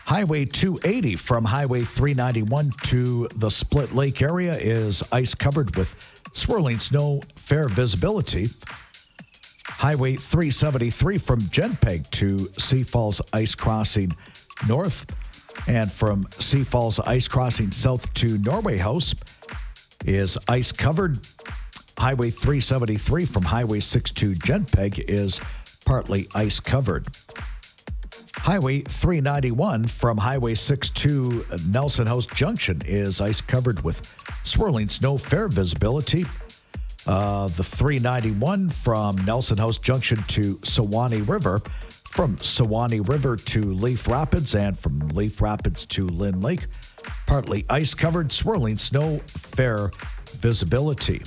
Highway 280 from Highway 391 to the Split Lake area is ice covered with swirling snow, fair visibility. Highway 373 from Genpeg to Sea Falls Ice Crossing north, and from Sea Falls Ice Crossing south to Norway House is ice covered. Highway 373 from Highway 62 Genpeg is partly ice covered. Highway 391 from Highway 62 Nelson House Junction is ice covered with swirling snow, fair visibility. The 391 from Nelson House Junction to Sewanee River, from Sewanee River to Leaf Rapids, and from Leaf Rapids to Lynn Lake, partly ice covered, swirling snow, fair visibility.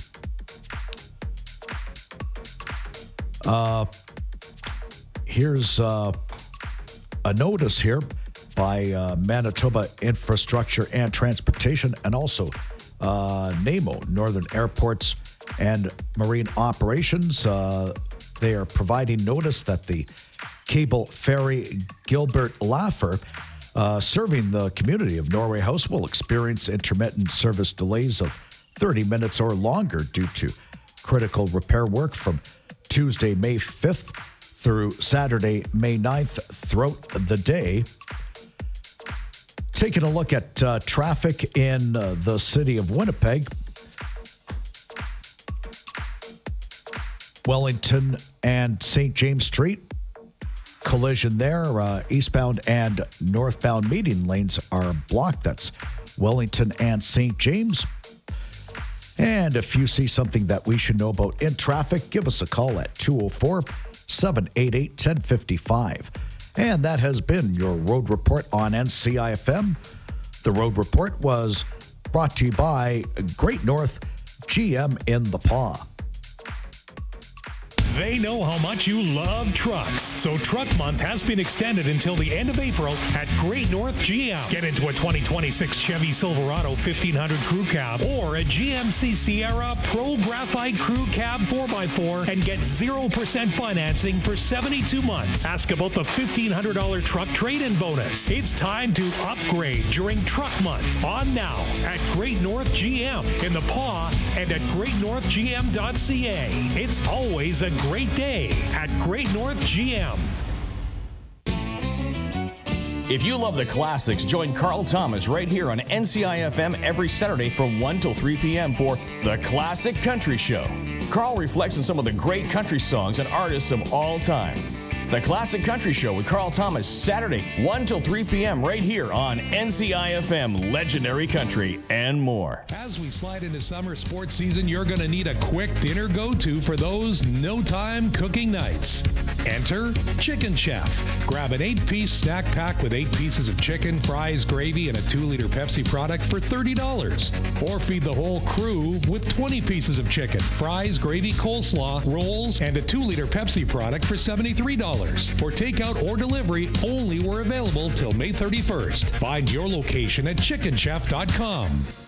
Here's a notice here by Manitoba Infrastructure and Transportation, and also NAMO, Northern Airports and Marine Operations. They are providing notice that the cable ferry Gilbert Laffer, serving the community of Norway House, will experience intermittent service delays of 30 minutes or longer due to critical repair work from Tuesday, May 5th through Saturday, May 9th throughout the day. Taking a look at traffic in the city of Winnipeg. Wellington and St. James Street, collision there. Eastbound and northbound median lanes are blocked. That's Wellington and St. James. And if you see something that we should know about in traffic, give us a call at 204-788-1055. And that has been your Road Report on NCIFM. The Road Report was brought to you by Great North GM in the Paw. They know how much you love trucks, so Truck Month has been extended until the end of April at Great North GM. Get into a 2026 Chevy Silverado 1500 Crew Cab or a GMC Sierra Pro Graphite Crew Cab 4x4 and get 0% financing for 72 months. Ask about the $1,500 truck trade-in bonus. It's time to upgrade during Truck Month. On now at Great North GM in the Paw and at greatnorthgm.ca. It's always a great day at Great North GM. If you love the classics, join Carl Thomas right here on NCIFM every Saturday from 1 till 3 p.m. for The Classic Country Show. Carl reflects on some of the great country songs and artists of all time. The Classic Country Show with Carl Thomas, Saturday, 1 till 3 p.m. right here on NCIFM, Legendary Country, and more. As we slide into summer sports season, you're going to need a quick dinner go-to for those no-time cooking nights. Enter Chicken Chef. Grab an 8-piece snack pack with 8 pieces of chicken, fries, gravy, and a 2-liter Pepsi product for $30. Or feed the whole crew with 20 pieces of chicken, fries, gravy, coleslaw, rolls, and a 2-liter Pepsi product for $73. For takeout or delivery, only were available till May 31st. Find your location at chickenchef.com.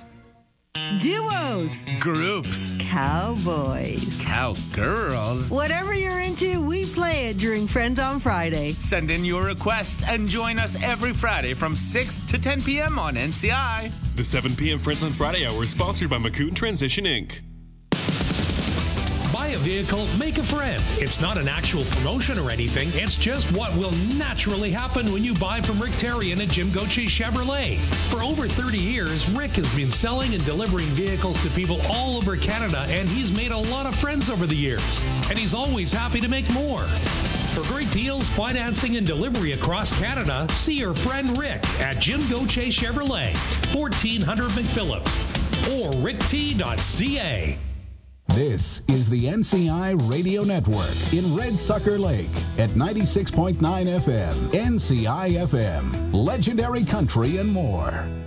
Duos. Groups. Cowboys. Cowgirls. Whatever you're into, we play it during Friends on Friday. Send in your requests and join us every Friday from 6 to 10 p.m. on NCI. The 7 p.m. Friends on Friday hour is sponsored by McCoon Transition, Inc. Buy a vehicle, make a friend. It's not an actual promotion or anything. It's just what will naturally happen when you buy from Rick Terrian at Jim Gauthier Chevrolet. For over 30 years, Rick has been selling and delivering vehicles to people all over Canada, and he's made a lot of friends over the years. And he's always happy to make more. For great deals, financing, and delivery across Canada, see your friend Rick at Jim Gauthier Chevrolet, 1400 McPhillips, or rickt.ca. This is the NCI Radio Network in Red Sucker Lake at 96.9 FM. NCI FM, Legendary Country and more.